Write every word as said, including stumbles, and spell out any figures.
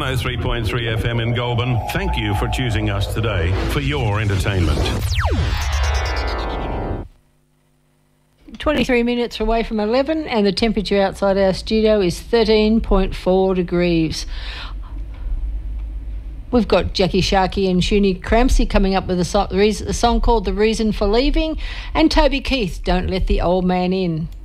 one oh three point three F M in Goulburn. Thank you for choosing us today for your entertainment. twenty-three minutes away from eleven, and the temperature outside our studio is thirteen point four degrees. We've got Jackie Sharkey and Shuni Cramsey coming up with a, so- a song called The Reason for Leaving, and Toby Keith, Don't Let the Old Man In.